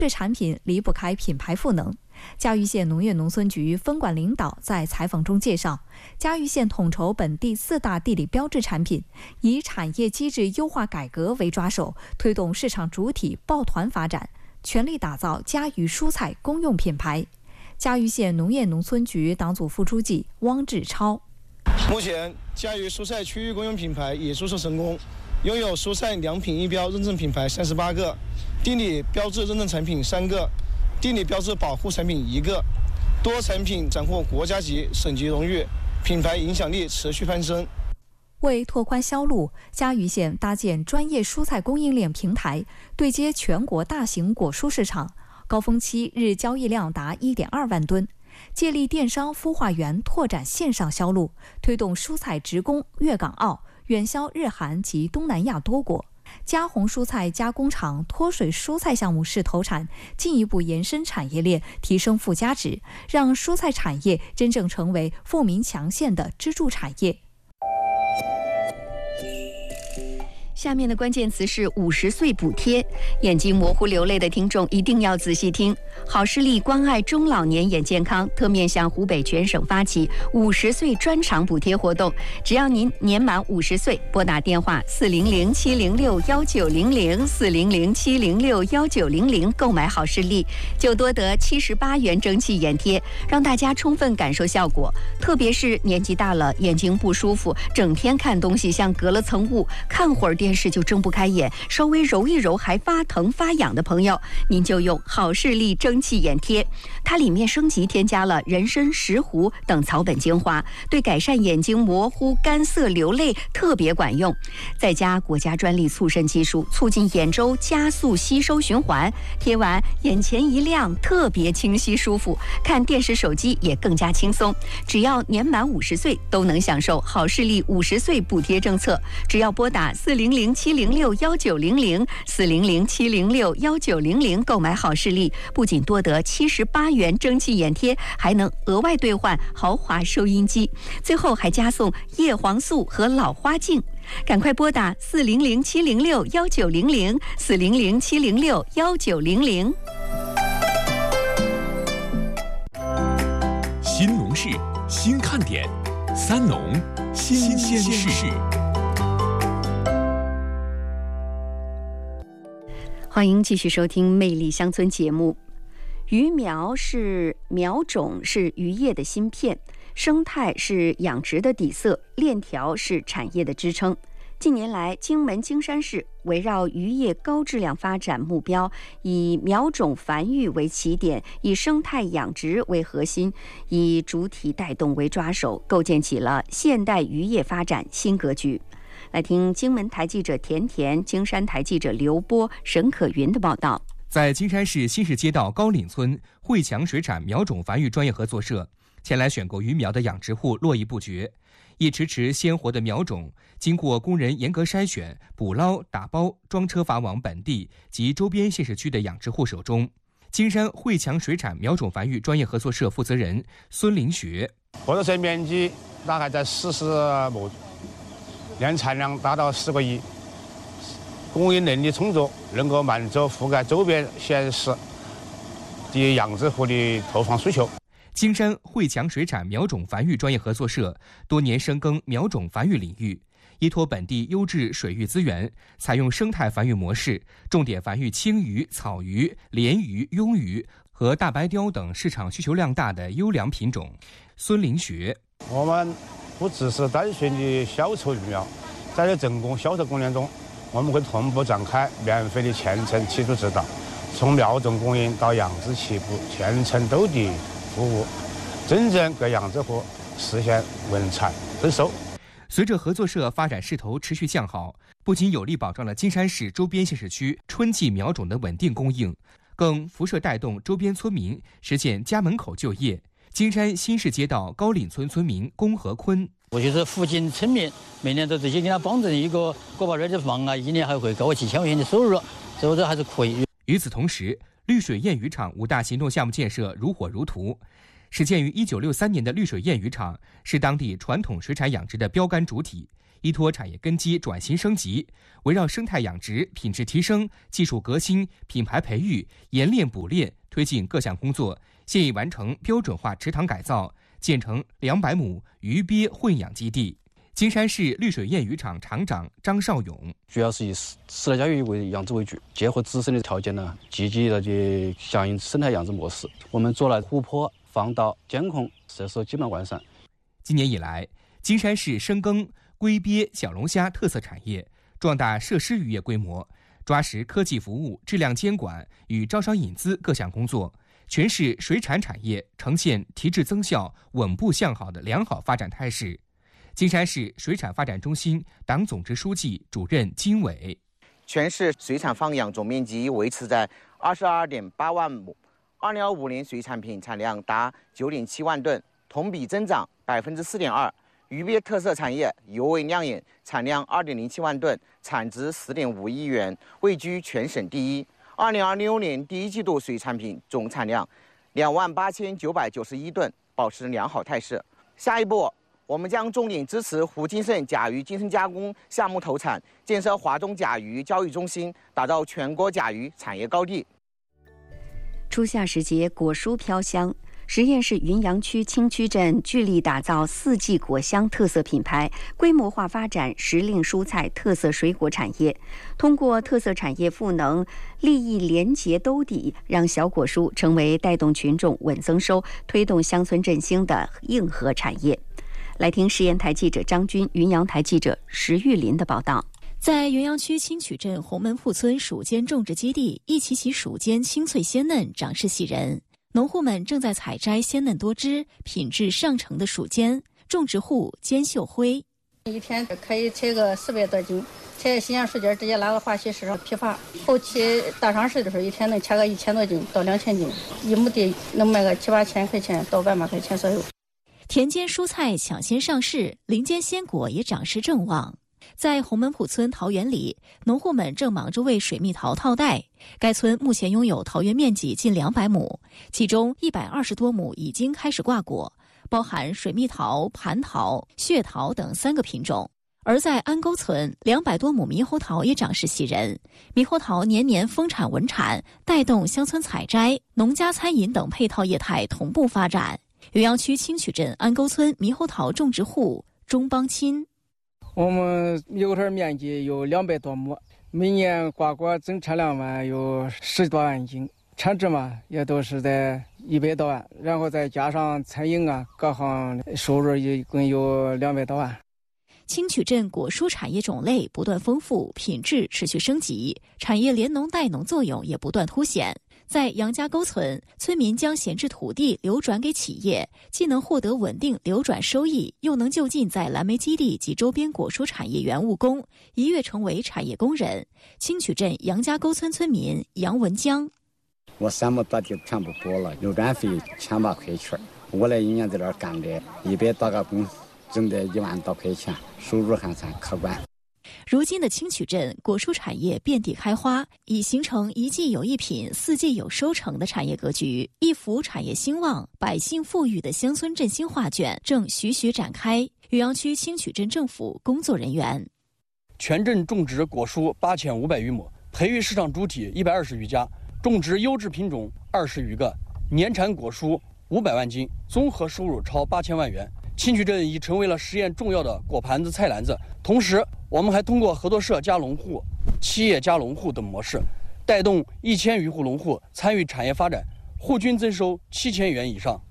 这产品离不开品牌赋能。嘉峪县农业农村局分管领导在采访中介绍，嘉峪县统筹本地4大地理标志产品，以产业机制优化改革为抓手，推动市场主体抱团发展，全力打造嘉峪蔬菜公用品牌。嘉峪县农业农村局党组副书记汪志超： 目前，嘉峪蔬菜区域公用品牌已注册成功，拥有蔬菜良品一标认证品牌38个，地理标志认证产品3个，地理标志保护产品1个，多产品斩获国家级、省级荣誉，品牌影响力持续攀升。 为拓宽销路，嘉峪县搭建专业蔬菜供应链平台，对接全国大型果蔬市场，高峰期日交易量达1.2万吨。借力电商孵化园拓展线上销路，推动蔬菜直供粤港澳，远销日韩及东南亚多国。嘉宏蔬菜加工厂脱水蔬菜项目势头产，进一步延伸产业链，提升附加值，让蔬菜产业真正成为富民强县的支柱产业。 下面的关键词是50岁补贴，眼睛模糊流泪的听众一定要仔细听。好视力关爱中老年眼健康，特面向湖北全省发起50岁专场补贴活动。只要您年满50岁，拨打电话400-706-1900，400-706-1900购买好视力，就多得78元蒸汽眼贴，让大家充分感受效果。特别是年纪大了，眼睛不舒服，整天看东西像隔了层雾，看会儿电视就睁不开眼，稍微揉一揉还发疼发痒的朋友，您就用好视力蒸汽眼贴，它里面升级添加了人参、石斛等草本精华，对改善眼睛模糊、干涩、流泪特别管用。再加国家专利促渗技术，促进眼周加速吸收循环，贴完眼前一亮，特别清晰舒服，看电视手机也更加轻松。只要年满50岁都能享受好视力50岁补贴政策，只要拨打400-706-1900，400-706-1900购买好视力，不仅多得78元蒸汽眼贴，还能额外兑换豪华收音机，最后还加送叶黄素和老花镜。赶快拨打400-706-1900，400-706-1900。 新农事，新看点，三农新鲜事。 欢迎继续收听《魅力乡村》节目。鱼苗是苗种，是渔业的芯片；生态是养殖的底色，链条是产业的支撑。近年来，荆门荆山市围绕渔业高质量发展目标，以苗种繁育为起点，以生态养殖为核心，以主体带动为抓手，构建起了现代渔业发展新格局。来听荆门台记者田田、荆山台记者刘波、沈可云的报道。 在金山市新市街道高岭村汇强水产苗种繁育专业合作社，前来选购鱼苗的养殖户络绎不绝。一池池鲜活的苗种，经过工人严格筛选、捕捞、打包、装车发往本地及周边县市区的养殖户手中。金山汇强水产苗种繁育专业合作社负责人孙林学： 合作社面积大概在40亩，年产量达到10个亿，供应能力充足，能够满足覆盖周边县市的养殖户的投放需求。 金山汇强水产苗种繁育专业合作社多年深耕苗种繁育领域，依托本地优质水域资源，采用生态繁育模式，重点繁育青鱼、草鱼、鲢鱼、鳙鱼和大白鲷等市场需求量大的优良品种。孙林学： 我们不只是单纯的销售鱼苗，在这整个销售过程中，我们会同步展开免费的全程技术指导，从苗种供应到养殖起步，全程兜底服务，真正给养殖户实现稳产增收。 随着合作社发展势头持续向好，不仅有力保障了金山市周边县市区春季苗种的稳定供应，更辐射带动周边村民实现家门口就业。金山新市街道高岭村村民龚和坤： 我就是附近村民每年都直接给他帮着一个果报点的房啊，一年还会给我几千块钱的收入，所以这还是可以。 与此同时，绿水燕渔场5大行动项目建设如火如荼。始建于1963年的绿水燕渔场是当地传统水产养殖的标杆主体， 依托产业根基转型升级，围绕生态养殖、品质提升、技术革新、品牌培育、研炼补炼推进各项工作，现已完成标准化池塘改造，建成200亩鱼鳖混养基地。金山市绿水堰渔场厂长张少勇： 主要是以时代家鱼为养殖为主，结合自身的条件呢，积极的去响应生态养殖模式。我们做了湖泊、放倒、监控设施基本完善。 今年以来，金山市深耕龟鳖、小龙虾特色产业，壮大设施渔业规模，抓实科技服务、质量监管与招商引资各项工作，全市水产产业呈现提质增效、稳步向好的良好发展态势。金山市水产发展中心党总支书记、主任金伟： 全市水产放养总面积维持在22.8万亩，2025年水产品产量达9.7万吨，同比增长4.2%。鱼鳖特色产业尤为亮眼，产量2.07万吨，产值10.5亿元，位居全省第一。2026年第一季度水产品总产量28991吨，保持良好态势。下一步，我们将重点支持湖金盛甲鱼精深加工项目投产，建设华东甲鱼交易中心，打造全国甲鱼产业高地。 初夏时节，果蔬飘香。十堰市云阳区青区镇聚力打造四季果香特色品牌，规模化发展时令蔬菜特色水果产业。通过特色产业赋能，利益联结兜底，让小果蔬成为带动群众稳增收、推动乡村振兴的硬核产业。来听实验台记者张军、云阳台记者石玉林的报道。 在云阳区青曲镇红门铺村薯尖种植基地，一起起薯尖清脆鲜嫩，长势喜人。农户们正在采摘鲜嫩多汁、品质上乘的薯尖。种植户兼秀辉： 一天可以采个400多斤，采新鲜薯尖直接拉到化纤市场批发。后期大上市的时候，一天能采个1000多斤到2000斤，一亩地能卖个7、8千块钱到1万块钱左右。 田间蔬菜抢先上市，林间鲜果也长势正旺。在红门铺村桃园里，农户们正忙着为水蜜桃套袋。该村目前拥有桃园面积近200亩，其中120多亩已经开始挂果，包含水蜜桃、蟠桃、血桃等3个品种。而在安沟村，200多亩猕猴桃也长势喜人。猕猴桃年年丰产稳产，带动乡村采摘、农家餐饮等配套业态同步发展。云阳区青曲镇安沟村猕猴桃种植户钟邦钦： 我们猕猴桃面积有200多亩，每年挂果总产量有10多万斤，产值也都是在100多万，然后再加上餐饮各项收入一共有200多万。 青曲镇果蔬产业种类不断丰富，品质持续升级，产业联农带农作用也不断凸显。在杨家沟村，村民将闲置土地流转给企业，既能获得稳定流转收益，又能就近在蓝莓基地及周边果蔬产业园务工，一跃成为产业工人。青曲镇杨家沟村村民杨文江： 我3亩多地全部补了，流转费1800块钱，我来1年在这儿干的100多个工，挣得1万多块钱，收入还算可观。 如今的青曲镇果蔬产业遍地开花，已形成一季有一品、4季有收成的产业格局，一幅产业兴旺、百姓富裕的乡村振兴画卷正徐徐展开。云阳区青曲镇政府工作人员： 全镇种植果蔬8500余亩，培育市场主体120余家，种植优质品种20余个，年产果蔬500万斤，综合收入超8000万元。青曲镇已成为了实验重要的果盘子、菜篮子。同时，我们还通过合作社加农户、企业加农户等模式，带动1000余户农户参与产业发展，户均增收7000元以上。